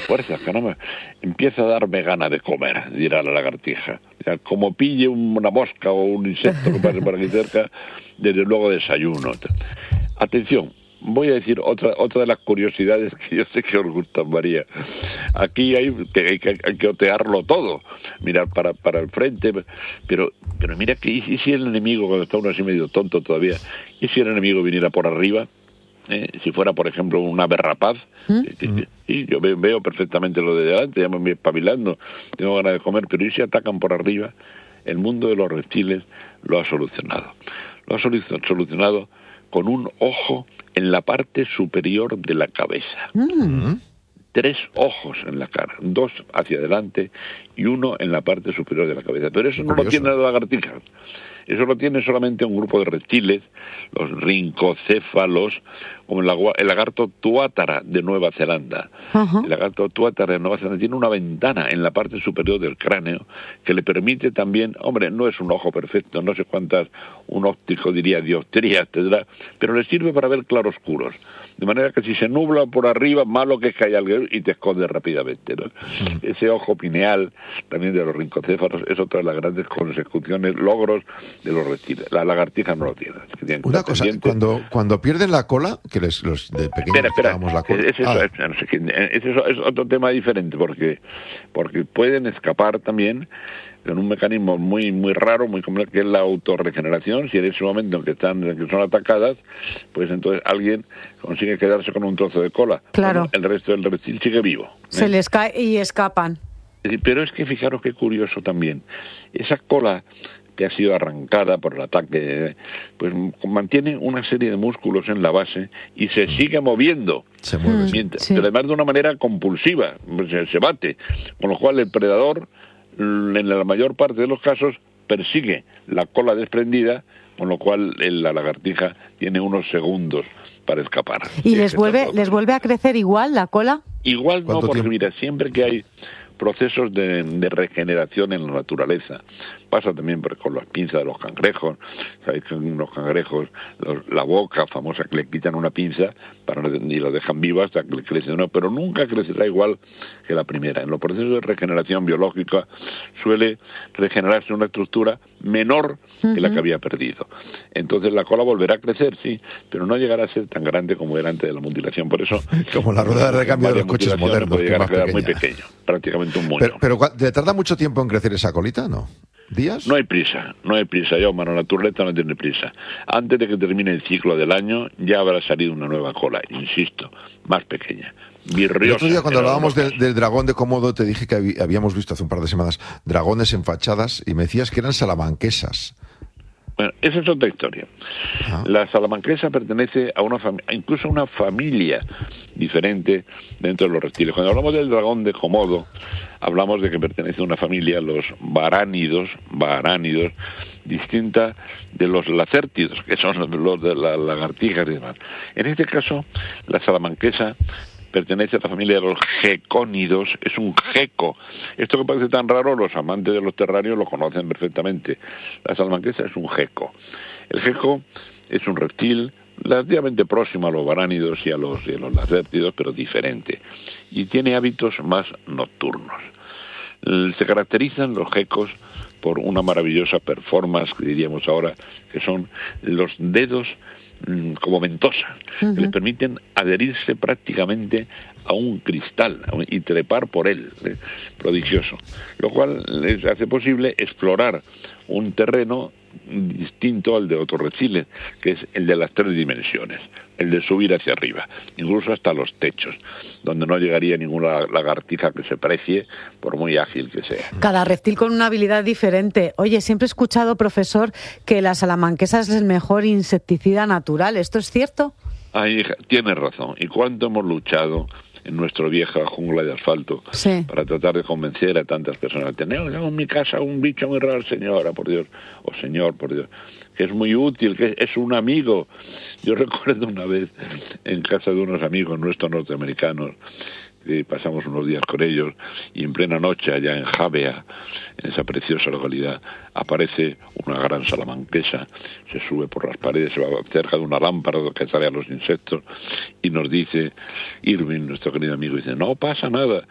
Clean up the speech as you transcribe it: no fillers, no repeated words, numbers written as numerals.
fuerzas, caramba. Empieza a darme ganas de comer, dirá la lagartija. O sea, como pille una mosca o un insecto que pase por aquí cerca, desde luego desayuno. Atención, voy a decir otra de las curiosidades que yo sé que os gustan, María. Aquí hay que otearlo todo, mirar para el frente, pero mira que y si el enemigo, cuando está uno así medio tonto todavía, y si el enemigo viniera por arriba, si fuera, por ejemplo, un ave rapaz, y yo veo perfectamente lo de delante, ya me voy espabilando, tengo ganas de comer, pero ¿y si atacan por arriba? El mundo de los reptiles lo ha solucionado. Lo ha solucionado con un ojo en la parte superior de la cabeza. 3 ojos en la cara, 2 hacia adelante y 1 en la parte superior de la cabeza. Pero eso no lo tiene la lagartija. Eso lo tiene solamente un grupo de reptiles, los rincocéfalos, como el lagarto tuátara de Nueva Zelanda. El lagarto tuátara de Nueva Zelanda tiene una ventana en la parte superior del cráneo que le permite también, hombre, no es un ojo perfecto, no sé cuántas, un óptico diría dioptrías tendrá, pero le sirve para ver claroscuros. De manera que si se nubla por arriba, malo que es que haya alguien y te esconde rápidamente, ¿no? Ese ojo pineal, también de los rincocéfalos, es otra de las grandes consecuciones, logros de los reptiles. La lagartija no lo tiene. Una cosa, cuando pierden la cola, que los de pequeños quitábamos la cola. Eso es otro tema diferente, porque pueden escapar también en un mecanismo muy raro, muy complejo, que es la autorregeneración. Si en ese momento en que son atacadas, pues entonces alguien consigue quedarse con un trozo de cola. Claro. Bueno, el resto del reptil sigue vivo. Se les cae y escapan. Pero es que fijaros qué curioso también. Esa cola que ha sido arrancada por el ataque, pues mantiene una serie de músculos en la base y se sigue moviendo. Se mueve. Pero además de una manera compulsiva, se bate. Con lo cual el predador, en la mayor parte de los casos, persigue la cola desprendida, con lo cual la lagartija tiene unos segundos para escapar. ¿Y les vuelve a crecer igual la cola? Igual no, porque mira, siempre que hay procesos de regeneración en la naturaleza, pasa también con las pinzas de los cangrejos. Sabéis que los cangrejos, la boca famosa, que le quitan una pinza y la dejan viva hasta que le crece una, pero nunca crecerá igual que la primera. En los procesos de regeneración biológica suele regenerarse una estructura menor que la que había perdido. Entonces la cola volverá a crecer, sí, pero no llegará a ser tan grande como era antes de la mutilación. Por eso, como la rueda de recambio de los coches modernos, puede llegar a quedar pequeña. muy pequeño, prácticamente un moño. Pero ¿te tarda mucho tiempo en crecer esa colita, no? ¿Días? No hay prisa, Jaume, la naturaleza no tiene prisa. Antes de que termine el ciclo del año, ya habrá salido una nueva cola, insisto, más pequeña. Virriosa. El otro día, cuando hablábamos del dragón de Komodo, te dije que habíamos visto hace un par de semanas dragones en fachadas y me decías que eran salamanquesas. Bueno, esa es otra historia. La salamanquesa pertenece a incluso a una familia diferente dentro de los reptiles. Cuando hablamos del dragón de Komodo, hablamos de que pertenece a una familia, los varánidos, distinta de los lacértidos, que son los de las lagartijas y demás. En este caso, la salamanquesa pertenece a la familia de los gecónidos, es un geco. Esto que parece tan raro, los amantes de los terrarios lo conocen perfectamente. La salamanquesa es un geco. El geco es un reptil relativamente próximo a los varánidos y a los lacértidos, pero diferente, y tiene hábitos más nocturnos. Se caracterizan los gecos por una maravillosa performance, que diríamos ahora, que son los dedos como ventosa, que les permiten adherirse prácticamente a un cristal y trepar por él, prodigioso, lo cual les hace posible explorar un terreno distinto al de otros reptiles, que es el de las 3 dimensiones, el de subir hacia arriba, incluso hasta los techos, donde no llegaría ninguna lagartija que se precie, por muy ágil que sea. Cada reptil con una habilidad diferente. Oye, siempre he escuchado, profesor, que la salamanquesa es el mejor insecticida natural. ¿Esto es cierto? Ay, hija, tienes razón. ¿Y cuánto hemos luchado en nuestra vieja jungla de asfalto para tratar de convencer a tantas personas? Tenemos en mi casa un bicho muy raro, señora, por Dios, o señor, por Dios, que es muy útil, que es un amigo. Yo recuerdo una vez en casa de unos amigos nuestros norteamericanos, pasamos unos días con ellos, y en plena noche allá en Javea, en esa preciosa localidad, aparece una gran salamanquesa, se sube por las paredes, se va cerca de una lámpara que sale a los insectos, y nos dice Irving, nuestro querido amigo, dice, no pasa nada,